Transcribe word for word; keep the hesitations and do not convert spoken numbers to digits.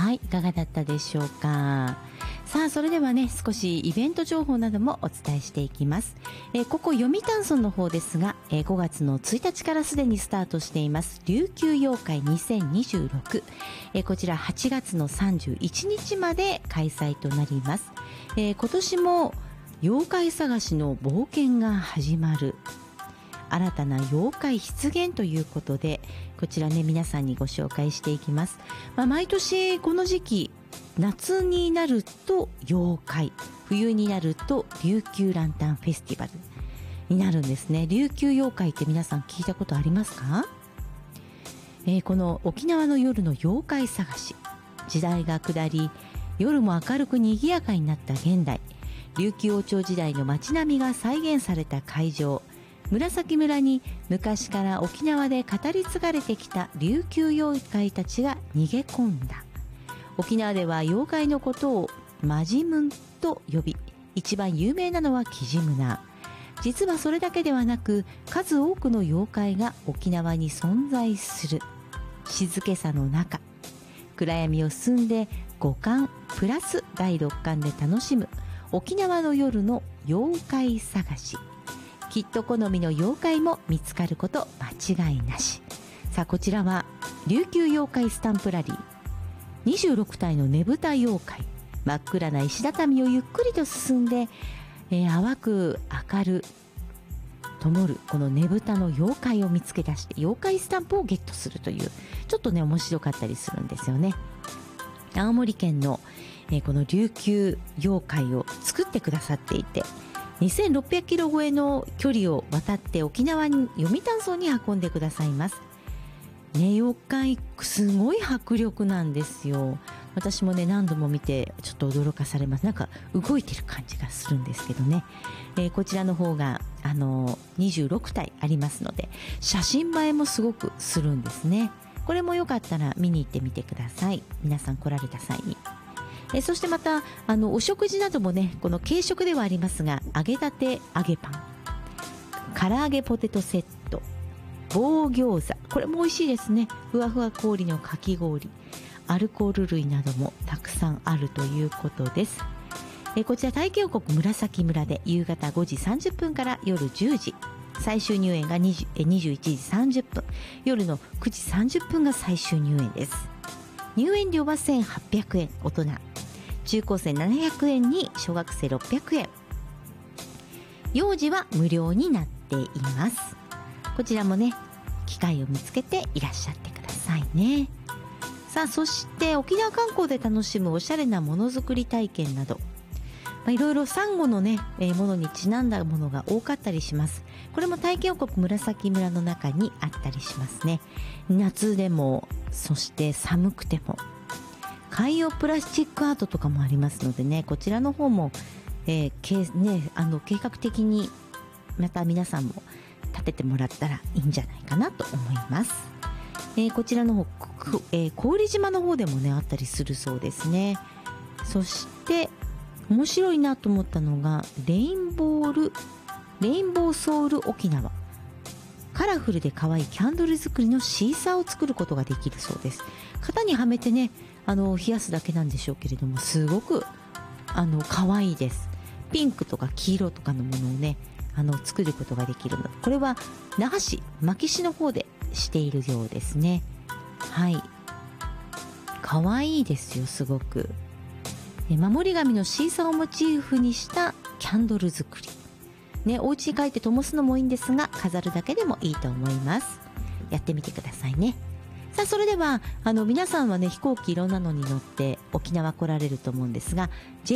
はい、いかがだったでしょうか。さあ、それではね、少しイベント情報などもお伝えしていきます。えー、ここ読谷村の方ですが、えー、ごがつのついたちからすでにスタートしています琉球妖怪にせんにじゅうろく、えー、こちらはちがつのさんじゅういちにちまで開催となります。えー、今年も妖怪探しの冒険が始まる、新たな妖怪出現ということで、こちらね、皆さんにご紹介していきます。まあ、毎年この時期、夏になると妖怪、冬になると琉球ランタンフェスティバルになるんですね。琉球妖怪って皆さん聞いたことありますか？えー、この沖縄の夜の妖怪探し、時代が下り夜も明るく賑やかになった現代、琉球王朝時代の街並みが再現された会場、紫村に昔から沖縄で語り継がれてきた琉球妖怪たちが逃げ込んだ。沖縄では妖怪のことをマジムンと呼び、一番有名なのはキジムナ。実はそれだけではなく、数多くの妖怪が沖縄に存在する。静けさの中、暗闇を進んで五感プラスだいろっかんで楽しむ沖縄の夜の妖怪探し。きっと好みの妖怪も見つかること間違いなし。さあ、こちらは琉球妖怪スタンプラリー。にじゅうろくたいのねぶた妖怪、真っ暗な石畳をゆっくりと進んで、えー、淡く明る灯るこのねぶたの妖怪を見つけ出して妖怪スタンプをゲットするという、ちょっとね面白かったりするんですよね。青森県の、えー、この琉球妖怪を作ってくださっていて、にせんろっぴゃくキロ超えの距離を渡って沖縄に読谷村に運んでくださいます。ね、妖怪すごい迫力なんですよ。私もね何度も見てちょっと驚かされます。なんか動いてる感じがするんですけどね、えー、こちらの方があのにじゅうろくたいありますので、写真映えもすごくするんですね。これもよかったら見に行ってみてください。皆さん来られた際に。えー、そしてまたあのお食事などもね、この軽食ではありますが、揚げたて揚げパン、唐揚げポテトセット、棒餃子、これも美味しいですね。ふわふわ氷のかき氷、アルコール類などもたくさんあるということです。えこちら体験王国紫村で夕方ごじさんじゅっぷんから夜じゅうじ、最終入園がにじゅうえにじゅういちじさんじゅっぷん、夜のくじさんじゅっぷんが最終入園です。入園料はせんはっぴゃくえん、大人、中高生ななひゃくえんに小学生ろっぴゃくえん、幼児は無料になっています。こちらもね、機会を見つけていらっしゃってくださいね。さあ、そして沖縄観光で楽しむおしゃれなものづくり体験など、まあ、いろいろサンゴのね、えー、ものにちなんだものが多かったりします。これも体験王国紫村の中にあったりしますね。夏でも、そして寒くても、海洋プラスチックアートとかもありますのでね、こちらの方も、えーけね、あの計画的にまた皆さんも立ててもらったらいいんじゃないかなと思います。えー、こちらの方、えー、郡島の方でもねあったりするそうですね。そして面白いなと思ったのがレインボールレインボーソウル沖縄、カラフルで可愛いキャンドル作りのシーサーを作ることができるそうです。型にはめてね、あの冷やすだけなんでしょうけれども、すごくあの可愛いです。ピンクとか黄色とかのものをね、あの作ることができるので、これは那覇市牧師の方でしているようですね。はい、可愛いですよ、すごく。守り神のシーサーをモチーフにしたキャンドル作りね、お家に帰って灯すのもいいんですが、飾るだけでもいいと思います。やってみてくださいね。さあ、それではあの皆さんはね、飛行機いろんなのに乗って沖縄来られると思うんですが、